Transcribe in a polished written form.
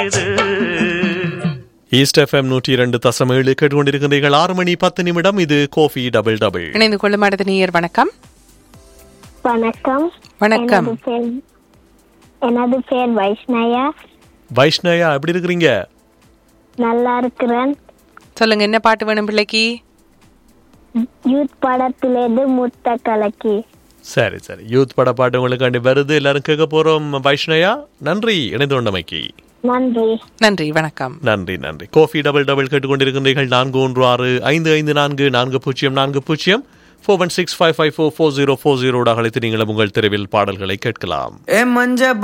East FM 102.7 கேட்டுக்கொண்டிருக்கிறீர்கள். 6:10 இது Kofi double double. இணைந்து கொள்ளும் அடுத்த நேயர். வணக்கம். வணக்கம். வணக்கம். எனது பேர் வைஷ்ணயா. வைஷ்ணயா, எப்படி இருக்கிறீங்க? நல்லா இருக்கிறேன். சொல்லுங்க, என்ன பாட்டு வேணும் பிள்ளைக்கு? யூத் படத்திலேது முத்த கலக்கி. சரி சரி, யூத் பட பாட்டு உங்களுக்காண்டி வருது, எல்லாரும் கேட்க போறோம். வைஷ்ணயா, நன்றி இணைந்து கொண்டமைக்கு. நன்றி. நன்றி, வணக்கம். நன்றி நன்றி. கோஃபி டபுள் டபுள் கேட்டுக்கொண்டிருக்கிறீர்கள். 4165540440 41655440440 அழைத்து நீங்களும் உங்கள் தெருவில் பாடல்களை கேட்கலாம்.